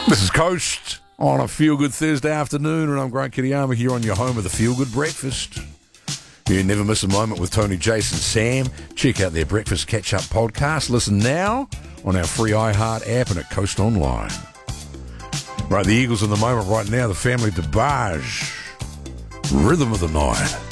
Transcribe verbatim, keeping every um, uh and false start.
This is Coast on a Feel Good Thursday afternoon, and I'm Grant Kiriyama here on your home of the Feel Good Breakfast. You never miss a moment with Tony, Jason, Sam. Check out their Breakfast Catch-Up podcast. Listen now on our free iHeart app and at Coast Online. Right, the Eagles in the moment right now, the family DeBarge. Rhythm of the Night.